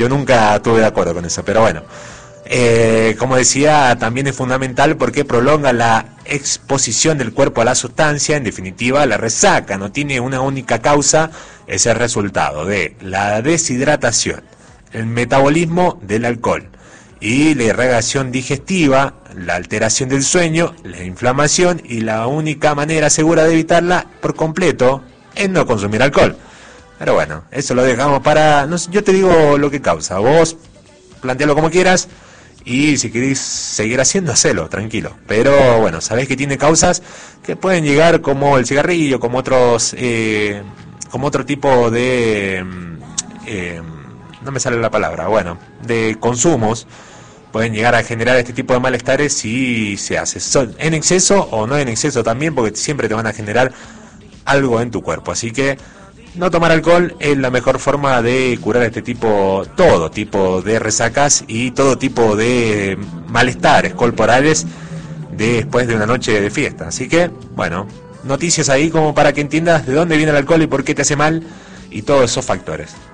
Yo nunca estuve de acuerdo con eso, pero bueno. Como decía, también es fundamental porque prolonga la exposición del cuerpo a la sustancia. En definitiva, la resaca no tiene una única causa, es el resultado de la deshidratación, el metabolismo del alcohol y la irrigación digestiva, la alteración del sueño, la inflamación, y la única manera segura de evitarla por completo es no consumir alcohol. Pero bueno, eso lo dejamos para... No, yo te digo lo que causa, vos plantealo como quieras, y si querés seguir haciendo, hacelo, tranquilo. Pero bueno, sabés que tiene causas que pueden llegar, como el cigarrillo, como otros, como otro tipo de, no me sale la palabra, bueno, de consumos, pueden llegar a generar este tipo de malestares si se hace en exceso o no en exceso también, porque siempre te van a generar algo en tu cuerpo. Así que no tomar alcohol es la mejor forma de curar todo tipo de resacas y todo tipo de malestares corporales después de una noche de fiesta. Así que, bueno, noticias ahí como para que entiendas de dónde viene el alcohol y por qué te hace mal y todos esos factores.